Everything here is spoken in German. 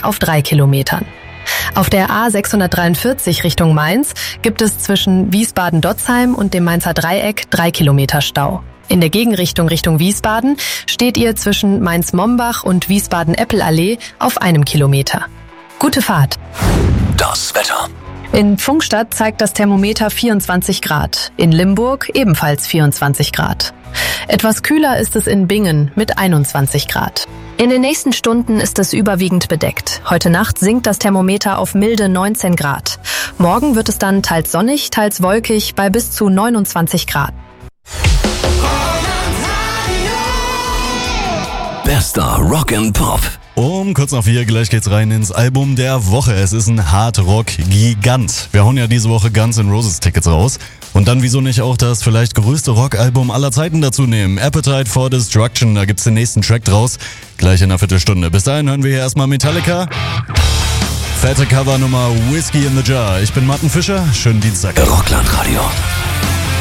auf 3 Kilometern. Auf der A643 Richtung Mainz gibt es zwischen Wiesbaden-Dotzheim und dem Mainzer Dreieck 3 Kilometer Stau. In der Gegenrichtung Richtung Wiesbaden steht ihr zwischen Mainz-Mombach und Wiesbaden-Eppelallee auf 1 Kilometer. Gute Fahrt. Das Wetter. In Pfungstadt zeigt das Thermometer 24 Grad, in Limburg ebenfalls 24 Grad. Etwas kühler ist es in Bingen mit 21 Grad. In den nächsten Stunden ist es überwiegend bedeckt. Heute Nacht sinkt das Thermometer auf milde 19 Grad. Morgen wird es dann teils sonnig, teils wolkig bei bis zu 29 Grad. Bester Rock and Pop. Um kurz nach 4, gleich geht's rein ins Album der Woche. Es ist ein Hard-Rock-Gigant. Wir hauen ja diese Woche Guns N' Roses Tickets raus. Und dann wieso nicht auch das vielleicht größte Rockalbum aller Zeiten dazu nehmen? Appetite for Destruction, da gibt's den nächsten Track draus. Gleich in einer Viertelstunde. Bis dahin hören wir hier erstmal Metallica. Fette Covernummer Whiskey in the Jar. Ich bin Martin Fischer. Schönen Dienstag. Rockland Radio.